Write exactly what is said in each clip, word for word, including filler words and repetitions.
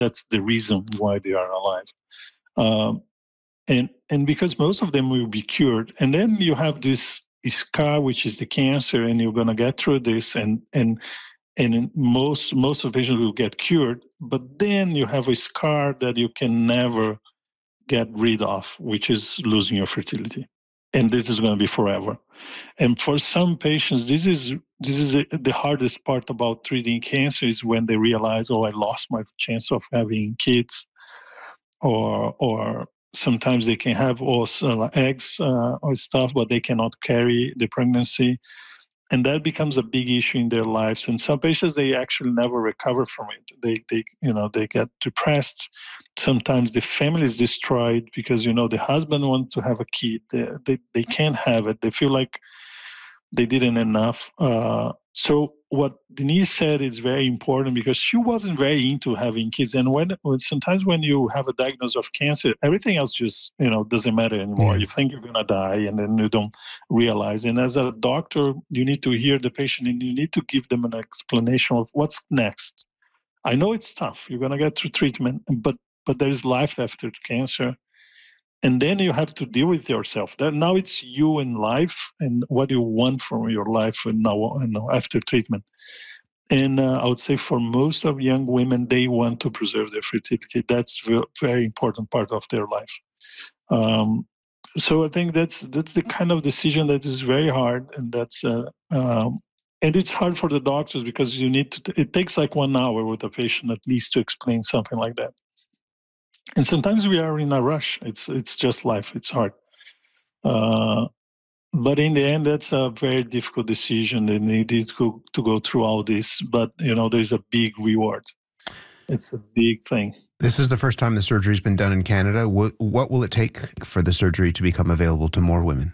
that's the reason why they are alive. Um, and and because most of them will be cured, and then you have this scar, which is the cancer, and you're gonna get through this, and and and in most most of the patients will get cured, but then you have a scar that you can never get rid of, which is losing your fertility, and this is going to be forever. And for some patients, this is this is a, the hardest part about treating cancer is when they realize, oh, I lost my chance of having kids, or or sometimes they can have also eggs uh, or stuff, but they cannot carry the pregnancy. And that becomes a big issue in their lives. And some patients, they actually never recover from it. They, they, you know, they get depressed. Sometimes the family is destroyed because, you know, the husband wants to have a kid. They, they, they can't have it. They feel like they didn't enough. Uh, so what Denise said is very important because she wasn't very into having kids. And when, when sometimes when you have a diagnosis of cancer, everything else just, you know, doesn't matter anymore. You think you're going to die and then you don't realize. And as a doctor, you need to hear the patient and you need to give them an explanation of what's next. I know it's tough. You're going to get through treatment, but but there is life after cancer. And then you have to deal with yourself. That now it's you in life and what you want from your life and now, you know, after treatment. And uh, I would say for most of young women, they want to preserve their fertility. That's a very important part of their life. Um, so I think that's that's the kind of decision that is very hard, and that's uh, um, and it's hard for the doctors because you need to. It takes like one hour with a patient at least to explain something like that. And sometimes we are in a rush. It's it's just life. It's hard. Uh, but in the end, that's a very difficult decision. They needed to go, to go through all this. But, you know, there's a big reward. It's a big thing. This is the first time the surgery's been done in Canada. What, what will it take for the surgery to become available to more women?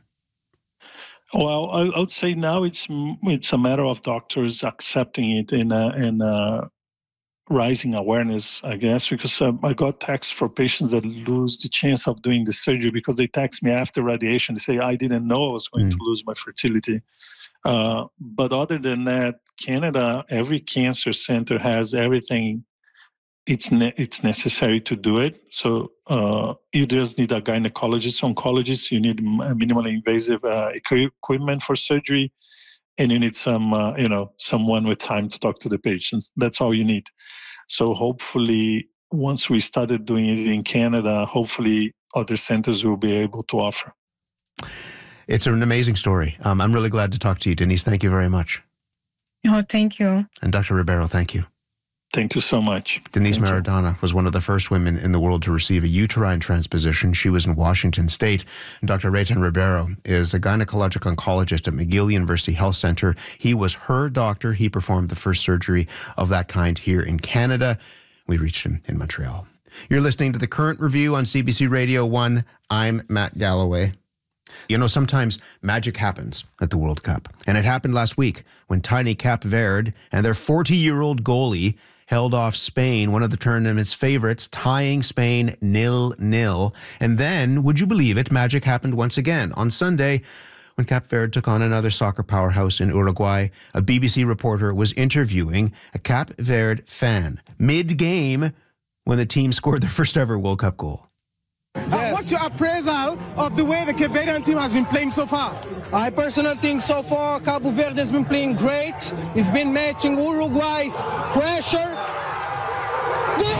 Well, I, I would say now it's it's a matter of doctors accepting it and uh, and uh, rising awareness, I guess, because uh, I got texts for patients that lose the chance of doing the surgery because they text me after radiation. They say, I didn't know I was going mm. to lose my fertility. Uh, but other than that, Canada, every cancer center has everything it's ne- it's necessary to do it. So uh, you just need a gynecologist, oncologist. You need minimally invasive uh, equipment for surgery. And you need some, uh, you know, someone with time to talk to the patients. That's all you need. So hopefully, once we started doing it in Canada, hopefully other centers will be able to offer. It's an amazing story. Um, I'm really glad to talk to you, Denise. Thank you very much. Oh, thank you. And Doctor Ribeiro, thank you. Thank you so much. Denise Thank Maradona you. was one of the first women in the world to receive a uterine transposition. She was in Washington State. And Doctor Reitan Ribeiro is a gynecologic oncologist at McGill University Health Center. He was her doctor. He performed the first surgery of that kind here in Canada. We reached him in Montreal. You're listening to The Current Review on C B C Radio one. I'm Matt Galloway. You know, sometimes magic happens at the World Cup. And it happened last week when tiny Cape Verde and their forty-year-old goalie held off Spain, one of the tournament's favorites, tying Spain nil-nil. And then, would you believe it, magic happened once again. On Sunday, when Cape Verde took on another soccer powerhouse in Uruguay, a B B C reporter was interviewing a Cape Verde fan mid-game when the team scored their first ever World Cup goal. Yes. Uh, what's your appraisal of the way the Cape Verdean team has been playing so far? I personally think so far Cabo Verde has been playing great. It's been matching Uruguay's pressure. Goal!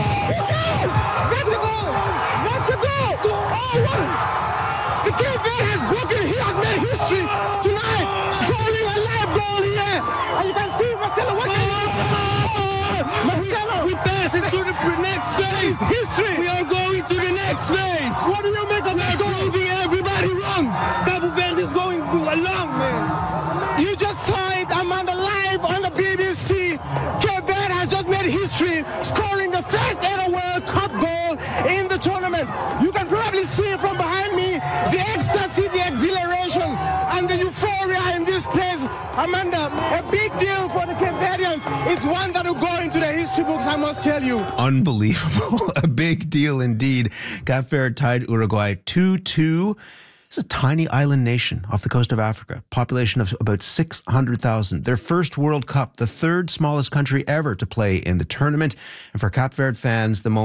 That's a goal! That's a goal! Oh, what? The Cape Verde has broken, he has made history tonight, scoring a live goal here. And you can see Marcelo, what can you do? Marcelo! We pass it to the next phase. History! We are going to the next phase. What do you make of that goal? Proving everybody wrong. Cabo Verde is going along, man. You just saw it, Amanda, live on the B B C. Cape Verde has just made history, scoring the first ever World Cup goal in the tournament. You can probably see from behind me the ecstasy, the exhilaration, and the euphoria in this place. Amanda, a big deal for the Cape Verdeans. It's one that will go into the history books, I must tell you. Unbelievable. A big deal indeed. Cape Verde tied Uruguay two two. It's a tiny island nation off the coast of Africa, population of about six hundred thousand. Their first World Cup, the third smallest country ever to play in the tournament. And for Cape Verde fans, the moment